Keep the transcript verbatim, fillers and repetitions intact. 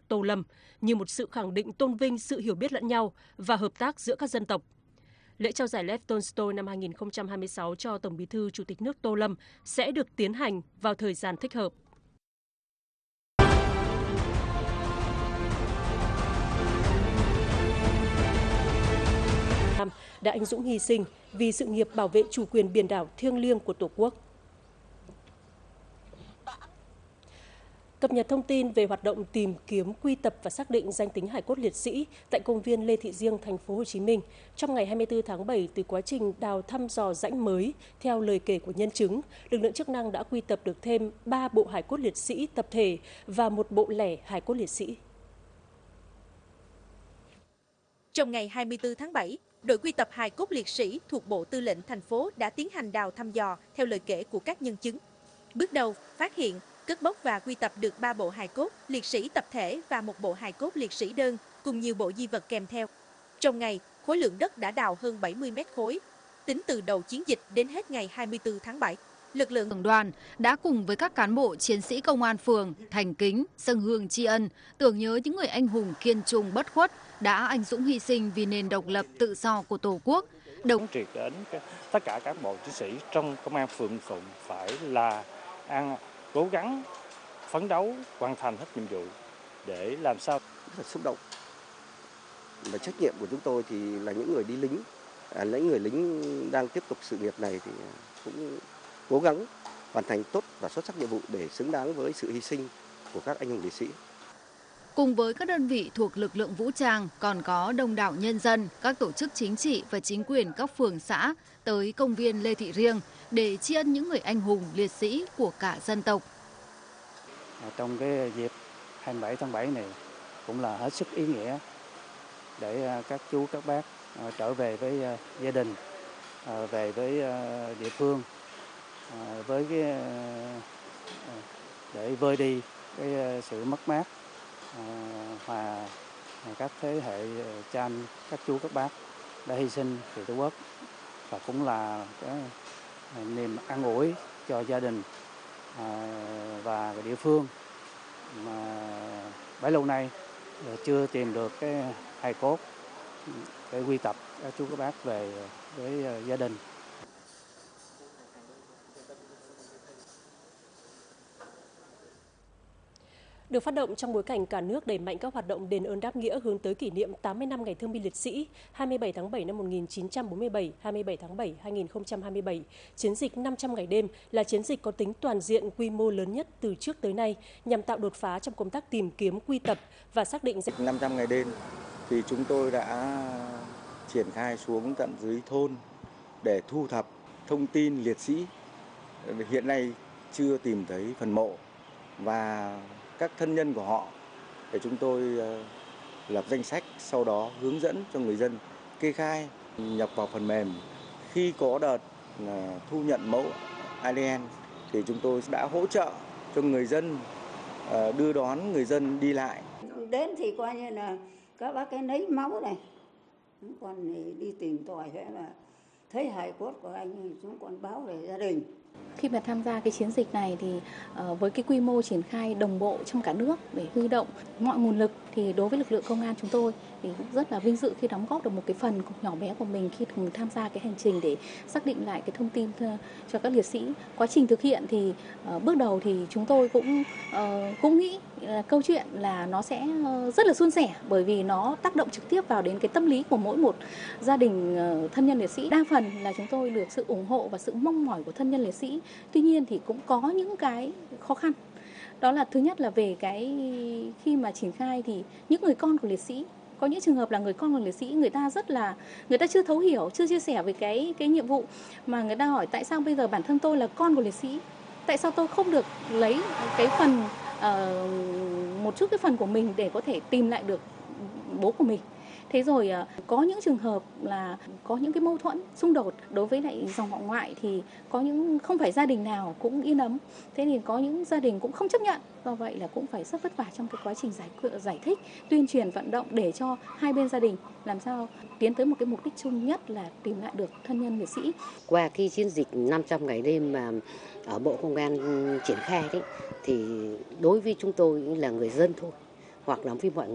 nước Tô Lâm như một sự khẳng định tôn vinh sự hiểu biết lẫn nhau và hợp tác giữa các dân tộc. Lễ trao giải Lev Tolstoy năm hai không hai sáu cho Tổng Bí thư Chủ tịch nước Tô Lâm sẽ được tiến hành vào thời gian thích hợp. Đã anh dũng hy sinh vì sự nghiệp bảo vệ chủ quyền biển đảo thiêng liêng của Tổ quốc. Cập nhật thông tin về hoạt động tìm kiếm, quy tập và xác định danh tính hài cốt liệt sĩ tại công viên Lê Thị Riêng, thành phố Hồ Chí Minh trong ngày hai mươi tư tháng bảy, từ quá trình đào thăm dò rãnh mới theo lời kể của nhân chứng, lực lượng chức năng đã quy tập được thêm ba bộ hài cốt liệt sĩ tập thể và một bộ lẻ hài cốt liệt sĩ. Trong ngày hai mươi tư tháng bảy, đội quy tập hài cốt liệt sĩ thuộc Bộ Tư lệnh thành phố đã tiến hành đào thăm dò theo lời kể của các nhân chứng. Bước đầu, phát hiện, cất bốc và quy tập được ba bộ hài cốt liệt sĩ tập thể và một bộ hài cốt liệt sĩ đơn cùng nhiều bộ di vật kèm theo. Trong ngày, khối lượng đất đã đào hơn bảy mươi mét khối. Tính từ đầu chiến dịch đến hết ngày hai mươi tư tháng bảy, lực lượng Tổng đoàn đã cùng với các cán bộ chiến sĩ công an phường thành kính, dâng hương tri ân, tưởng nhớ những người anh hùng kiên trung bất khuất đã anh dũng hy sinh vì nền độc lập tự do của Tổ quốc. Đồng triệt đến tất cả các bộ chiến sĩ trong công an phường Phụng phải là ăn cố gắng phấn đấu hoàn thành hết nhiệm vụ để làm sao. Rất là xúc động. Và trách nhiệm của chúng tôi thì là những người đi lính, à, những người lính đang tiếp tục sự nghiệp này thì cũng cố gắng hoàn thành tốt và xuất sắc nhiệm vụ để xứng đáng với sự hy sinh của các anh hùng liệt sĩ. Cùng với các đơn vị thuộc lực lượng vũ trang, còn có đông đảo nhân dân, các tổ chức chính trị và chính quyền các phường xã tới công viên Lê Thị Riêng để tri ân những người anh hùng liệt sĩ của cả dân tộc. Trong cái dịp hai mươi bảy tháng bảy này cũng là hết sức ý nghĩa để các chú các bác trở về với gia đình, về với địa phương, với cái để vơi đi cái sự mất mát mà các thế hệ cha anh, các chú các bác đã hy sinh vì Tổ quốc, và cũng là cái niềm an ủi cho gia đình và địa phương mà bấy lâu nay chưa tìm được cái hài cốt để quy tập các chú các bác về với gia đình. Được phát động trong bối cảnh cả nước đẩy mạnh các hoạt động đền ơn đáp nghĩa hướng tới kỷ niệm tám mươi năm Ngày Thương binh Liệt sĩ hai mươi bảy tháng bảy năm một nghìn chín trăm bốn mươi bảy, hai mươi bảy tháng bảy năm hai nghìn không trăm hai mươi bảy, chiến dịch năm trăm ngày đêm là chiến dịch có tính toàn diện, quy mô lớn nhất từ trước tới nay nhằm tạo đột phá trong công tác tìm kiếm, quy tập và xác định. năm trăm ngày đêm thì chúng tôi đã triển khai xuống tận dưới thôn để thu thập thông tin liệt sĩ. Hiện nay chưa tìm thấy phần mộ và các thân nhân của họ, để chúng tôi lập danh sách, sau đó hướng dẫn cho người dân kê khai, nhập vào phần mềm. Khi có đợt thu nhận mẫu a đê en thì chúng tôi đã hỗ trợ cho người dân, đưa đón người dân đi lại. Đến thì coi như là các bác cái lấy máu này, còn đi tìm tòi thế là thấy hài cốt của anh thì chúng còn báo về gia đình. Khi mà tham gia cái chiến dịch này thì uh, với cái quy mô triển khai đồng bộ trong cả nước để huy động mọi nguồn lực, thì đối với lực lượng công an chúng tôi thì cũng rất là vinh dự khi đóng góp được một cái phần nhỏ bé của mình khi cùng tham gia cái hành trình để xác định lại cái thông tin cho các liệt sĩ. Quá trình thực hiện thì uh, bước đầu thì chúng tôi cũng uh, cũng nghĩ là câu chuyện là nó sẽ uh, rất là suôn sẻ, bởi vì nó tác động trực tiếp vào đến cái tâm lý của mỗi một gia đình uh, thân nhân liệt sĩ. Đa phần là chúng tôi được sự ủng hộ và sự mong mỏi của thân nhân liệt sĩ. Tuy nhiên thì cũng có những cái khó khăn. Đó là thứ nhất là về cái khi mà triển khai thì những người con của liệt sĩ, có những trường hợp là người con của liệt sĩ người ta rất là người ta chưa thấu hiểu, chưa chia sẻ về cái cái nhiệm vụ, mà người ta hỏi tại sao bây giờ bản thân tôi là con của liệt sĩ, tại sao tôi không được lấy cái phần uh, một chút cái phần của mình để có thể tìm lại được bố của mình. Thế rồi có những trường hợp là có những cái mâu thuẫn, xung đột đối với lại dòng họ ngoại, thì có những không phải gia đình nào cũng yên ấm. Thế thì có những gia đình cũng không chấp nhận. Do vậy là cũng phải rất vất vả trong cái quá trình giải giải thích, tuyên truyền, vận động để cho hai bên gia đình làm sao tiến tới một cái mục đích chung nhất là tìm lại được thân nhân liệt sĩ. Qua cái chiến dịch năm trăm ngày đêm mà ở Bộ Công an triển khai đấy, thì đối với chúng tôi là người dân thôi, hoặc đóng phim mọi